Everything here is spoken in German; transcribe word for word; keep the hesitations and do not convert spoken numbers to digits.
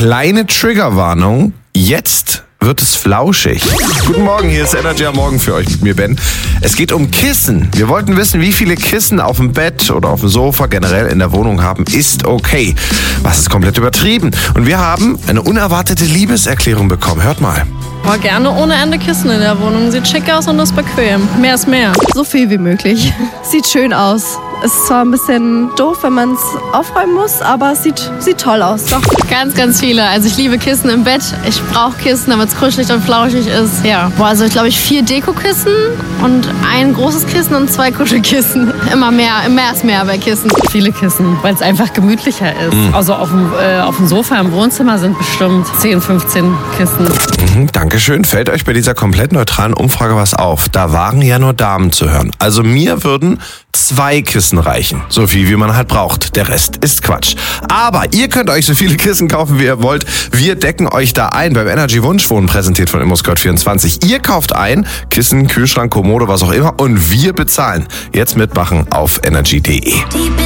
Kleine Triggerwarnung, jetzt wird es flauschig. Guten Morgen, hier ist Energy am Morgen für euch mit mir, Ben. Es geht um Kissen. Wir wollten wissen, wie viele Kissen auf dem Bett oder auf dem Sofa generell in der Wohnung haben, ist okay. Was ist komplett übertrieben? Und wir haben eine unerwartete Liebeserklärung bekommen. Hört mal. Aber gerne ohne Ende Kissen in der Wohnung. Sieht schick aus und ist bequem. Mehr ist mehr. So viel wie möglich. Sieht schön aus. Ist zwar ein bisschen doof, wenn man es aufräumen muss, aber es sieht, sieht toll aus. Doch. Ganz, ganz viele. Also ich liebe Kissen im Bett. Ich brauche Kissen, damit es kuschelig und flauschig ist. Ja. Boah, also ich glaube ich vier Dekokissen und ein großes Kissen und zwei Kuschelkissen. Immer mehr, mehr ist mehr bei Kissen. Viele Kissen, weil es einfach gemütlicher ist. Mhm. Also auf dem, äh, auf dem Sofa im Wohnzimmer sind bestimmt zehn, fünfzehn Kissen. Mhm, Dankeschön. Fällt euch bei dieser komplett neutralen Umfrage was auf? Da waren ja nur Damen zu hören. Also mir würden zwei Kissen reichen. So viel, wie man halt braucht. Der Rest ist Quatsch. Aber ihr könnt euch so viele Kissen kaufen, wie ihr wollt. Wir decken euch da ein beim Energy Wunschwohnen, präsentiert von ImmoScout vierundzwanzig. Ihr kauft ein, Kissen, Kühlschrank, Kommode, was auch immer, und wir bezahlen. Jetzt mitmachen auf energy punkt de.